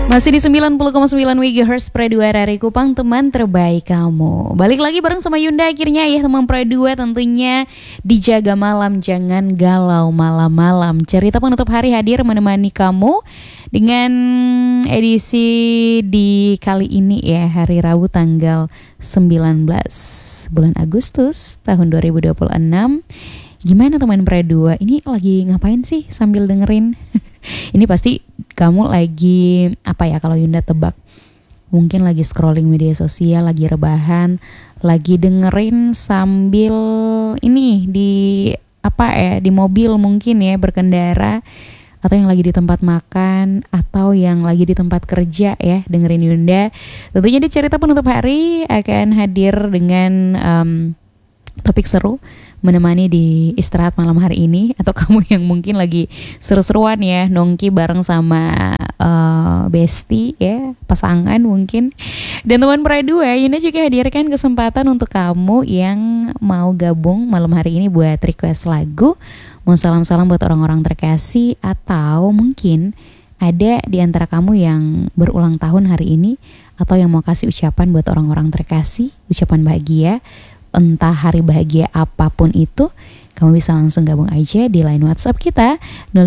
Masih di 90,9 MHz Pro 2 RRI Kupang, teman terbaik kamu. Balik lagi bareng sama Yunda akhirnya ya teman Pro 2, tentunya dijaga malam, jangan galau malam-malam. Cerita penutup hari hadir menemani kamu dengan edisi di kali ini ya, hari Rabu tanggal 19 bulan Agustus tahun 2026. Gimana teman Pro 2? Ini lagi ngapain sih sambil dengerin? Ini pasti kamu lagi apa ya, kalau Yunda tebak mungkin lagi scrolling media sosial, lagi rebahan, lagi dengerin sambil ini di apa ya, di mobil mungkin ya, berkendara, atau yang lagi di tempat makan, atau yang lagi di tempat kerja ya, dengerin Yunda. Tentunya di cerita penutup hari akan hadir dengan topik seru menemani di istirahat malam hari ini, atau kamu yang mungkin lagi seru-seruan ya nongki bareng sama bestie ya, pasangan mungkin. Dan teman Pro 2, Yunda juga hadirkan kesempatan untuk kamu yang mau gabung malam hari ini buat request lagu, mau salam-salam buat orang-orang terkasih, atau mungkin ada di antara kamu yang berulang tahun hari ini, atau yang mau kasih ucapan buat orang-orang terkasih, ucapan bahagia, entah hari bahagia apapun itu, kamu bisa langsung gabung aja di line WhatsApp kita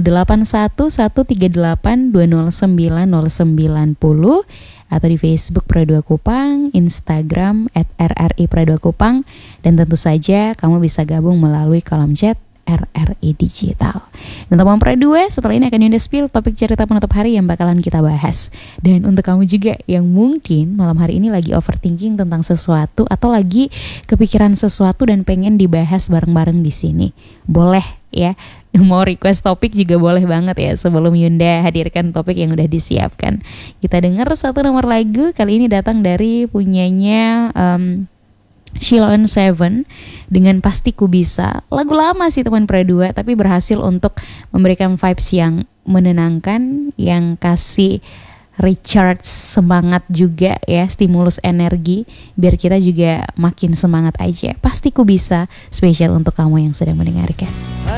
081138209090, atau di Facebook Pro 2 Kupang, Instagram @RRI_Pro2Kupang, dan tentu saja kamu bisa gabung melalui kolom chat RRI Digital. Dan teman Pro 2, setelah ini akan Yunda spill topik cerita penutup hari yang bakalan kita bahas. Dan untuk kamu juga yang mungkin malam hari ini lagi overthinking tentang sesuatu, atau lagi kepikiran sesuatu dan pengen dibahas bareng-bareng di sini, boleh ya, mau request topik juga boleh banget ya, sebelum Yunda hadirkan topik yang udah disiapkan. Kita dengar satu nomor lagu, kali ini datang dari punyanya Sheila on 7 dengan Pasti Ku Bisa. Lagu lama sih teman Pro 2, tapi berhasil untuk memberikan vibes yang menenangkan, yang kasih recharge semangat juga ya, stimulus energi, biar kita juga makin semangat aja. Pasti Ku Bisa, spesial untuk kamu yang sedang mendengarkan.